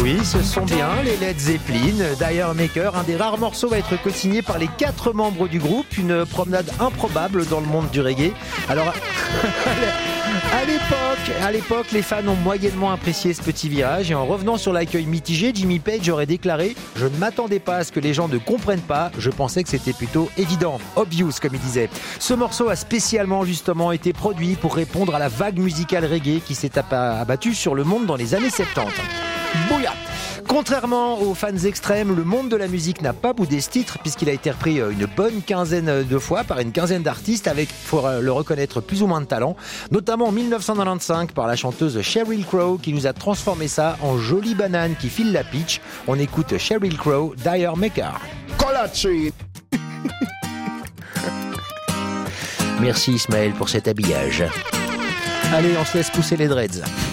Oui, ce sont bien les Led Zeppelin. Dire Maker, un des rares morceaux va être co-signé par les 4 membres du groupe. Une promenade improbable dans le monde du reggae. Alors, à l'époque, les fans ont moyennement apprécié ce petit virage. Et en revenant sur l'accueil mitigé, Jimmy Page aurait déclaré « Je ne m'attendais pas à ce que les gens ne comprennent pas. Je pensais que c'était plutôt évident. Obvious, comme il disait. » Ce morceau a spécialement justement été produit pour répondre à la vague musicale reggae qui s'est abattue sur le monde dans les années 70. Bouya! Contrairement aux fans extrêmes, le monde de la musique n'a pas boudé ce titre puisqu'il a été repris une bonne quinzaine de fois par une quinzaine d'artistes avec, faut le reconnaître, plus ou moins de talent, notamment en 1995 par la chanteuse Sheryl Crow qui nous a transformé ça en jolie banane qui file la pitch. On écoute Sheryl Crow, Dire Maker. Merci Ismaël pour cet habillage. Allez, on se laisse pousser les dreads.